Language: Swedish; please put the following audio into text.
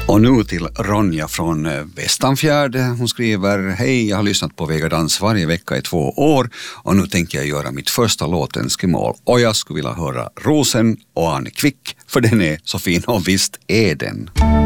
Och nu till Ronja från Västanfjärd. Hon skriver: hej, jag har lyssnat på Vegadans varje vecka i 2 år och nu tänker jag göra mitt första låtenskemål. Och jag skulle vilja höra Rosen och Anne Kvick, för den är så fin och visst är den.